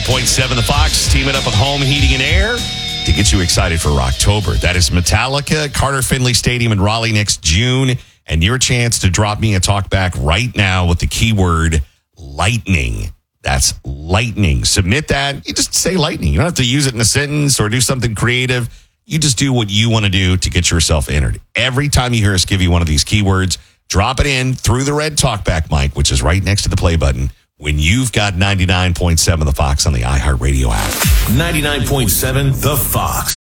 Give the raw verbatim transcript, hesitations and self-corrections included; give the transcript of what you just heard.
point seven The Fox, teaming up with Home Heating and Air to get you excited for October. That is Metallica, Carter Finley Stadium in Raleigh next June. And your chance to drop me a talk back right now with the keyword lightning. That's lightning. Submit that. You just say lightning. You don't have to use it in a sentence or do something creative. You just do what you want to do to get yourself entered. Every time you hear us give you one of these keywords, drop it in through the red talkback mic, which is right next to the play button, when you've got ninety-nine point seven The Fox on the iHeartRadio app. ninety-nine point seven The Fox.